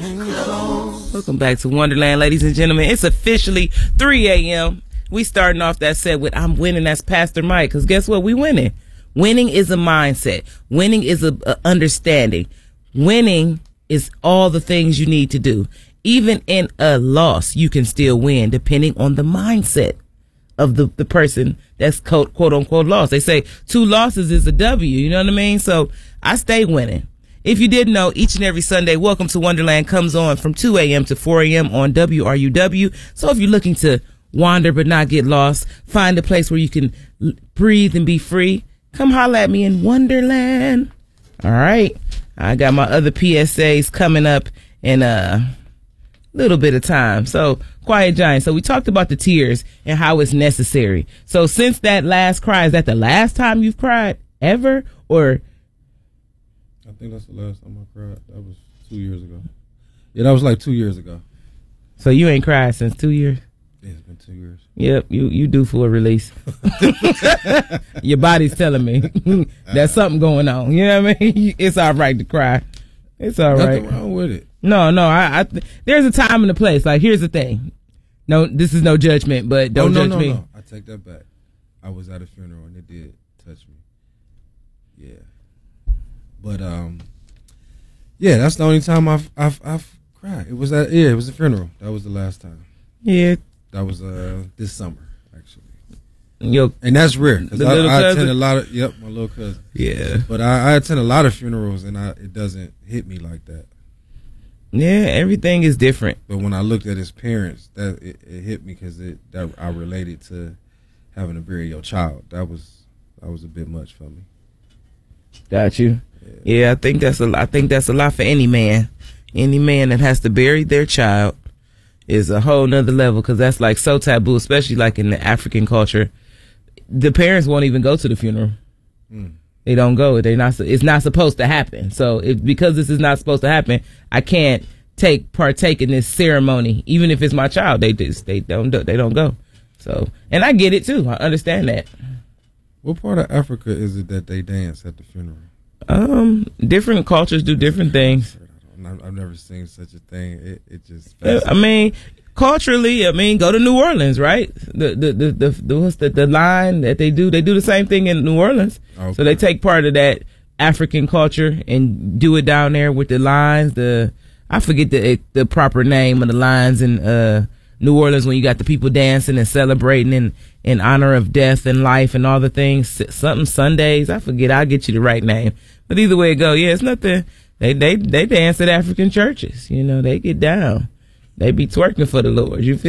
Welcome back to Wonderland, ladies and gentlemen. It's officially 3 a.m. We starting off that set with I'm winning. That's Pastor Mike. Because guess what? We winning. Winning is a mindset. Winning is a understanding. Winning is all the things you need to do. Even in a loss, you can still win depending on the mindset of the person that's quote unquote lost. They say 2 losses is a W. You know what I mean? So I stay winning. If you didn't know, each and every Sunday, Welcome to Wonderland comes on from 2 a.m. to 4 a.m. on WRUW. So if you're looking to wander but not get lost, find a place where you can breathe and be free, come holler at me in Wonderland. All right. I got my other PSAs coming up in a little bit of time. So, Quiet Giant. So we talked about the tears and how it's necessary. So since that last cry, is that the last time you've cried ever? Or I think that's the last time I cried. That was 2 years ago. Yeah, that was like 2 years ago. So you ain't cried since 2 years? Yeah, it's been 2 years. Yep, you due for a release. Your body's telling me there's something going on. You know what I mean? It's all right to cry. It's all right. Nothing wrong with it. No, I there's a time and a place. Like, here's the thing. No, this is no judgment, but don't judge me. No, I take that back. I was at a funeral and it did touch me. Yeah. But yeah, that's the only time I've cried. It was it was a funeral. That was the last time. Yeah. That was this summer, actually. And that's rare because I attend a lot of my little cousin. Yeah. But I attend a lot of funerals and it doesn't hit me like that. Yeah, everything is different. But when I looked at his parents, that it hit me because I related to having to bury your child. That was a bit much for me. Got you. Yeah, I think that's a lot for any man. Any man that has to bury their child is a whole nother level, because that's like so taboo, especially like in the African culture. The parents won't even go to the funeral. They don't go. It's not supposed to happen. So because this is not supposed to happen, I can't partake in this ceremony. Even if it's my child, they don't go. So, and I get it too. I understand that. What part of Africa is it that they dance at the funeral? Different cultures do different things. I've never seen such a thing. It just. I mean, culturally, go to New Orleans, right? The line that they do the same thing in New Orleans. Okay. So they take part of that African culture and do it down there with the lines. I forget the proper name of the lines in New Orleans when you got the people dancing and celebrating in honor of death and life and all the things. Something Sundays. I forget. I'll get you the right name. But either way it go, yeah, it's nothing. They dance at African churches. You know, they get down. They be twerking for the Lord. You feel